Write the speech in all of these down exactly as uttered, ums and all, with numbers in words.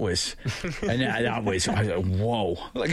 was, and that, that was, I was like, whoa. Like,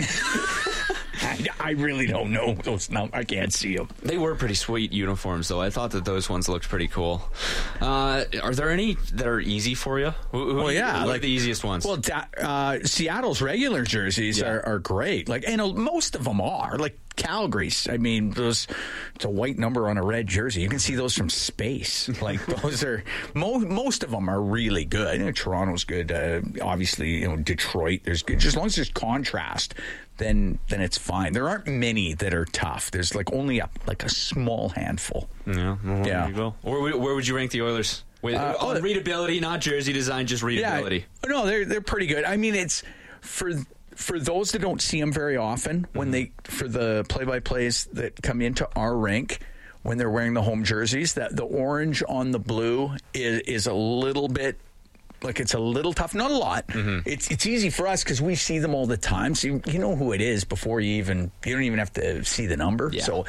I, I really don't know those numbers. I can't see them. They were pretty sweet uniforms, though. I thought that those ones looked pretty cool. Uh, are there any that are easy for you? Who, who well, yeah, what like are the easiest ones. Well, da, uh, Seattle's regular jerseys yeah. are, are great. Like, and uh, most of them are. Like Calgary's. I mean, those. It's a white number on a red jersey. You can see those from space. Like those are most most of them are really good. You know, Toronto's good. Uh, obviously, you know, Detroit. There's good. Just as long as there's contrast. Then, then it's fine. There aren't many that are tough. There's like only a like a small handful. Yeah, well, yeah. There you go. Where, where would you rank the Oilers? With, uh, on oh, readability, not jersey design, just readability. Yeah, no, they're they're pretty good. I mean, it's for for those that don't see them very often. When mm-hmm. they for the play-by-plays that come into our rink. When they're wearing the home jerseys, that the orange on the blue is is a little bit. Like, it's a little tough. Not a lot. Mm-hmm. It's it's easy for us because we see them all the time. So you, you know who it is before you even, you don't even have to see the number. Yeah. So,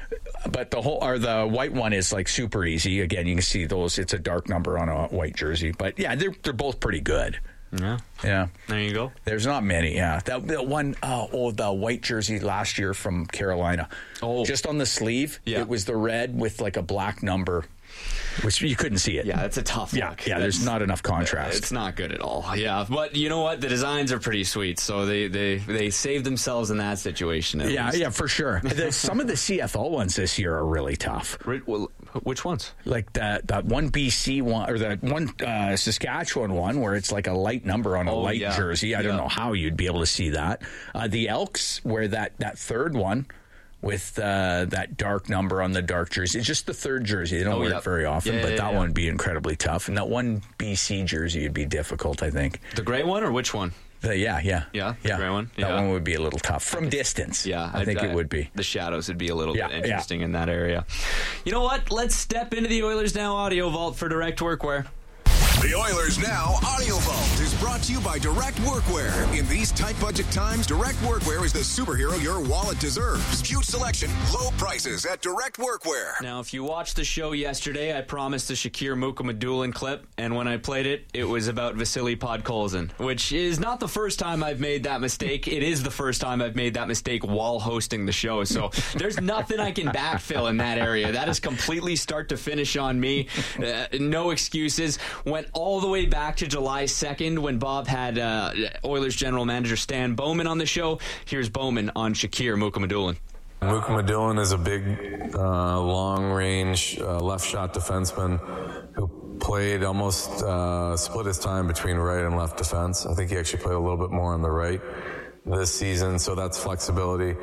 but the whole, or the white one is like super easy. Again, you can see those. It's a dark number on a white jersey. But yeah, they're they're both pretty good. Yeah. Yeah. There you go. There's not many, yeah. That, that one, uh, oh, the white jersey last year from Carolina. Oh. Just on the sleeve, yeah. it was the red with like a black number. Which you couldn't see it. Yeah, it's a tough yeah, look. Yeah, That's, there's not enough contrast. It's not good at all. Yeah, but you know what? The designs are pretty sweet, so they they, they saved themselves in that situation. At yeah, least. yeah, for sure. the, some of the C F L ones this year are really tough. Well, which ones? Like that that one B C one or that one uh, Saskatchewan one where it's like a light number on a oh, light yeah. jersey. I yeah. don't know how you'd be able to see that. Uh, the Elks, where that, that third one. With uh, that dark number on the dark jersey. It's just the third jersey. They don't oh, wear yep. it very often, yeah, but yeah, that yeah. one would be incredibly tough. And that one B C jersey would be difficult, I think. The gray one or which one? The, yeah, yeah. Yeah, the yeah. gray one? That yeah. one would be a little tough. From distance. Yeah. I think I, it would be. The shadows would be a little yeah, bit interesting yeah. in that area. You know what? Let's step into the Oilers Now audio vault for Direct Workwear. The Oilers Now Audio Vault is brought to you by Direct Workwear. In these tight budget times, Direct Workwear is the superhero your wallet deserves. Huge selection, low prices at Direct Workwear. Now, if you watched the show yesterday, I promised a Shakir Mukhamadullin clip, and when I played it, it was about Vasily Podkolzin, which is not the first time I've made that mistake. It is the first time I've made that mistake while hosting the show, so there's nothing I can backfill in that area. That is completely start to finish on me. Uh, no excuses. Went all the way back to July second when Bob had uh, Oilers general manager Stan Bowman on the show. Here's Bowman on Shakir Mukhamadullin. Mukhamadullin is a big, uh, long-range uh, left-shot defenseman who played almost uh, split his time between right and left defense. I think he actually played a little bit more on the right this season, so that's flexibility.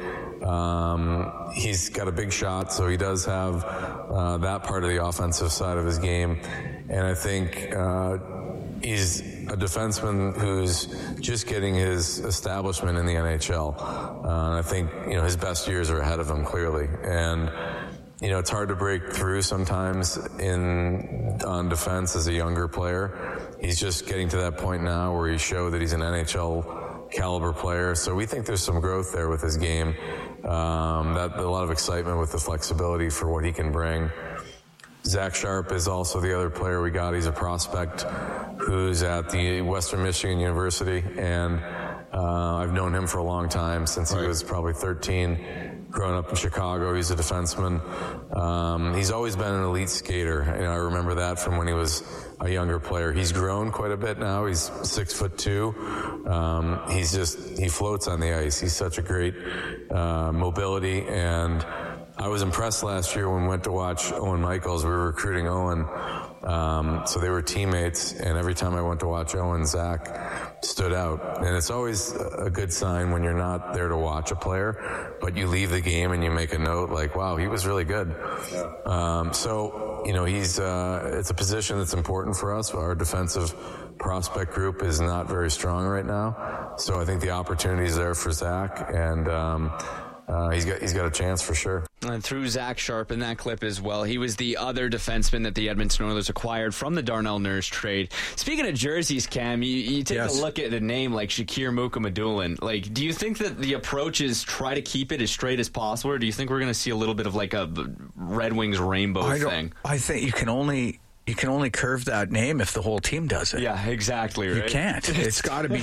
Um, he's got a big shot, so he does have uh, that part of the offensive side of his game. And I think uh, he's a defenseman who's just getting his establishment in the N H L. Uh, and I think, you know, his best years are ahead of him, clearly. And, you know, it's hard to break through sometimes in on defense as a younger player. He's just getting to that point now where he showed that he's an N H L caliber player. So we think there's some growth there with his game. Um, that a lot of excitement with the flexibility for what he can bring. Zach Sharp is also the other player we got. He's a prospect who's at the Western Michigan University, and uh, I've known him for a long time, since right. he was probably thirteen. Growing up in Chicago, he's a defenseman. Um, he's always been an elite skater. You know, I remember that from when he was a younger player. He's grown quite a bit now. He's six foot two. Um, he's just, he floats on the ice. He's such a great uh, mobility. And I was impressed last year when we went to watch Owen Michaels. We were recruiting Owen. Um, so they were teammates. And every time I went to watch Owen, Zach stood out. And it's always a good sign when you're not there to watch a player, but you leave the game and you make a note like, wow, he was really good. Yeah. Um, so, you know, he's, uh, it's a position that's important for us. Our defensive prospect group is not very strong right now. So I think the opportunity is there for Zach, and, um, Uh, he's got he's got a chance for sure. And through Zach Sharp in that clip as well. He was the other defenseman that the Edmonton Oilers acquired from the Darnell Nurse trade. Speaking of jerseys, Cam, you, you take yes. a look at a name like Shakir Mukhamadullin. Like, do you think that the approach is try to keep it as straight as possible, or do you think we're going to see a little bit of like a Red Wings rainbow I thing? I think you can only you can only curve that name if the whole team does it. Yeah, exactly. Right? You can't. It's got to be